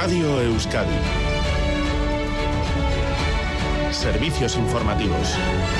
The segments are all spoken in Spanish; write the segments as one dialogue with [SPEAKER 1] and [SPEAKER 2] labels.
[SPEAKER 1] Radio Euskadi. Servicios informativos.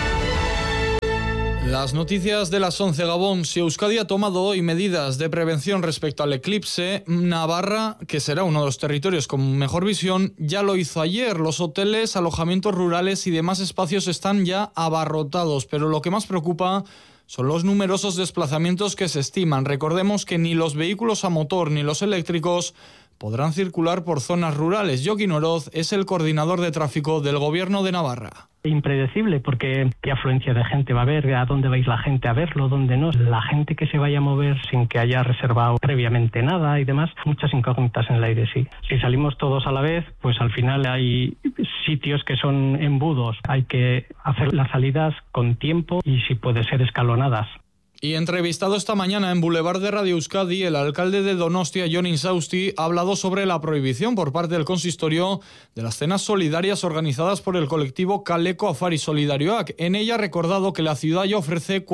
[SPEAKER 2] Las noticias de las 11, Gabón. Si Euskadi ha tomado hoy medidas de prevención respecto al eclipse, Navarra, que será uno de los territorios con mejor visión, ya lo hizo ayer. Los hoteles, alojamientos rurales y demás espacios están ya abarrotados, pero lo que más preocupa son los numerosos desplazamientos que se estiman. Recordemos que ni los vehículos a motor ni los eléctricos podrán circular por zonas rurales. Joaquín Oroz es el coordinador de tráfico del Gobierno de Navarra.
[SPEAKER 3] Impredecible, porque qué afluencia de gente va a haber, a dónde vais la gente a verlo, dónde no, la gente que se vaya a mover sin que haya reservado previamente nada y demás, muchas incógnitas en el aire, sí. Si salimos todos a la vez, pues al final hay sitios que son embudos, hay que hacer las salidas con tiempo y si puede ser escalonadas.
[SPEAKER 2] Y entrevistado esta mañana en Boulevard de Radio Euskadi, el alcalde de Donostia, Jon Insausti, ha hablado sobre la prohibición por parte del consistorio de las cenas solidarias organizadas por el colectivo Kaleko Afari Solidarioak. En ella ha recordado que la ciudad ya ofrece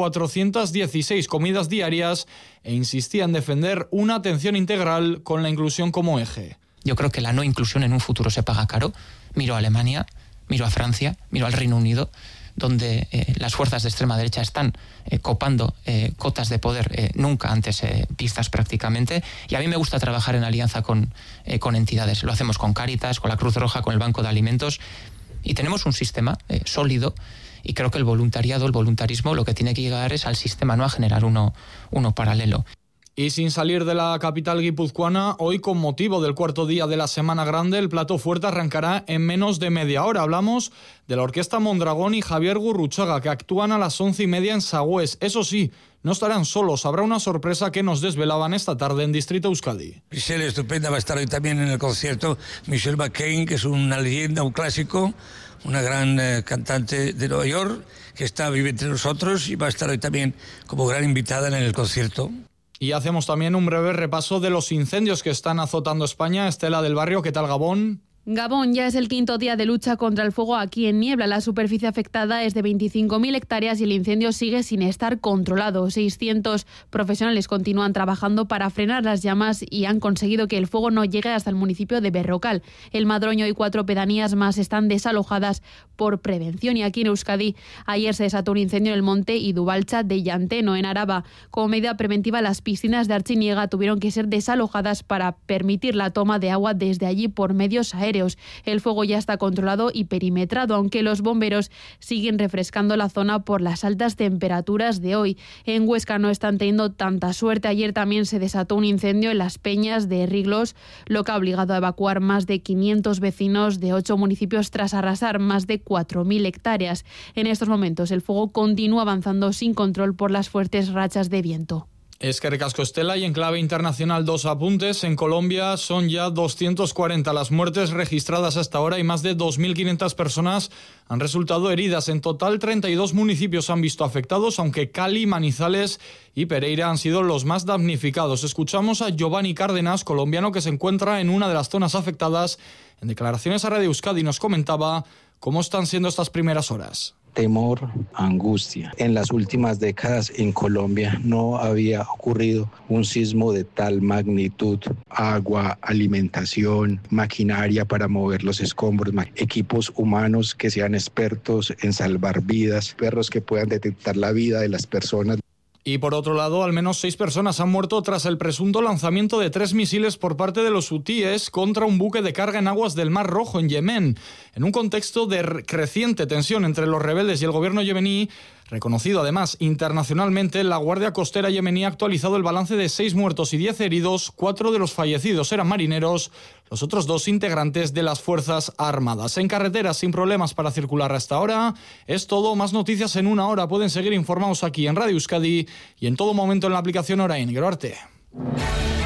[SPEAKER 2] 416 comidas diarias e insistía en defender una atención integral con la inclusión como eje.
[SPEAKER 4] Yo creo que la no inclusión en un futuro se paga caro. Miro a Alemania, miro a Francia, miro al Reino Unido, donde las fuerzas de extrema derecha están copando cotas de poder nunca antes vistas prácticamente. Y a mí me gusta trabajar en alianza con entidades. Lo hacemos con Cáritas, con la Cruz Roja, con el Banco de Alimentos. Y tenemos un sistema sólido y creo que el voluntarismo, lo que tiene que llegar es al sistema, no a generar uno paralelo.
[SPEAKER 2] Y sin salir de la capital guipuzcoana, hoy con motivo del cuarto día de la Semana Grande, el plato fuerte arrancará en menos de media hora. Hablamos de la Orquesta Mondragón y Javier Gurruchaga, que actúan a las 11:30 en Sagüés. Eso sí, no estarán solos, habrá una sorpresa que nos desvelaban esta tarde en Distrito Euskadi.
[SPEAKER 5] Michelle estupenda, va a estar hoy también en el concierto. Michelle McCain, que es una leyenda, un clásico, una gran cantante de Nueva York, que vive entre nosotros y va a estar hoy también como gran invitada en el concierto.
[SPEAKER 2] Y hacemos también un breve repaso de los incendios que están azotando España. Estela del Barrio, ¿qué tal, Gabón?
[SPEAKER 6] Gabón, ya es el quinto día de lucha contra el fuego aquí en Niebla. La superficie afectada es de 25.000 hectáreas y el incendio sigue sin estar controlado. 600 profesionales continúan trabajando para frenar las llamas y han conseguido que el fuego no llegue hasta el municipio de Berrocal. El Madroño y 4 pedanías más están desalojadas por prevención. Y aquí en Euskadi, ayer se desató un incendio en el monte Idubalcha de Llanteno, en Araba. Como medida preventiva, las piscinas de Artziniega tuvieron que ser desalojadas para permitir la toma de agua desde allí por medios aéreos. El fuego ya está controlado y perimetrado, aunque los bomberos siguen refrescando la zona por las altas temperaturas de hoy. En Huesca no están teniendo tanta suerte. Ayer también se desató un incendio en las peñas de Riglos, lo que ha obligado a evacuar más de 500 vecinos de 8 municipios tras arrasar más de 4.000 hectáreas. En estos momentos el fuego continúa avanzando sin control por las fuertes rachas de viento.
[SPEAKER 2] Eskerrik asko, Estela. Y en clave internacional, 2 apuntes. En Colombia son ya 240 las muertes registradas hasta ahora y más de 2.500 personas han resultado heridas. En total, 32 municipios han visto afectados, aunque Cali, Manizales y Pereira han sido los más damnificados. Escuchamos a Giovanni Cárdenas, colombiano que se encuentra en una de las zonas afectadas. En declaraciones a Radio Euskadi nos comentaba cómo están siendo estas primeras horas.
[SPEAKER 7] Temor, angustia. En las últimas décadas en Colombia no había ocurrido un sismo de tal magnitud. Agua, alimentación, maquinaria para mover los escombros, equipos humanos que sean expertos en salvar vidas, perros que puedan detectar la vida de las personas.
[SPEAKER 2] Y por otro lado, al menos 6 personas han muerto tras el presunto lanzamiento de 3 misiles por parte de los hutíes contra un buque de carga en aguas del Mar Rojo, en Yemen. En un contexto de creciente tensión entre los rebeldes y el gobierno yemení, reconocido además internacionalmente, la Guardia Costera yemení ha actualizado el balance de 6 muertos y 10 heridos. 4 de los fallecidos eran marineros, los otros 2 integrantes de las Fuerzas Armadas. En carreteras sin problemas para circular hasta ahora. Es todo, más noticias en una hora. Pueden seguir informados aquí en Radio Euskadi y en todo momento en la aplicación Orain. Gero arte.